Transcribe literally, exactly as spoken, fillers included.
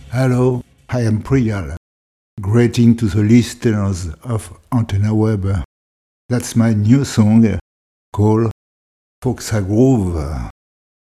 Hello, I am Priyal. Greeting to the listeners of Antenna Web. That's my new song called Foxa Groove.